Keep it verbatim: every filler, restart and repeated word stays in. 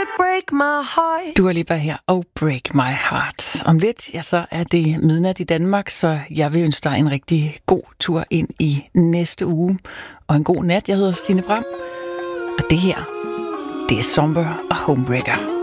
it break my heart. Dua Lipa her og Break My Heart. Om lidt, ja, så er det midnat i Danmark, så jeg vil ønske dig en rigtig god tur ind i næste uge. Og en god nat. Jeg hedder Stine Bram. Og det her, det er Somber og Homebreaker.